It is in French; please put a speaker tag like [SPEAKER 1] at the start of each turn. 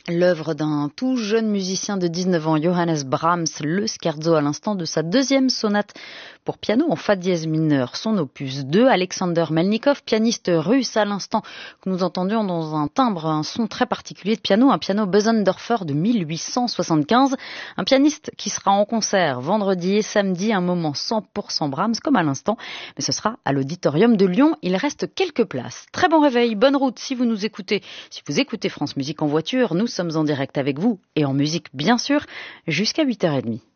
[SPEAKER 1] L'œuvre d'un tout jeune musicien de 19 ans, Johannes Brahms, le scherzo à l'instant de sa deuxième sonate pour piano en fa dièse mineur, son opus 2. Alexander Melnikov, pianiste russe à l'instant, que nous entendions dans un timbre, un son très particulier de piano, un piano Bösendorfer de 1875. Un pianiste qui sera en concert vendredi et samedi, un moment 100% Brahms comme à l'instant, mais ce sera à l'Auditorium de Lyon. Il reste quelques places. Très bon réveil, bonne route si vous nous écoutez. Si vous écoutez France Musique en voiture, nous sommes en direct avec vous et en musique bien sûr jusqu'à 8h30.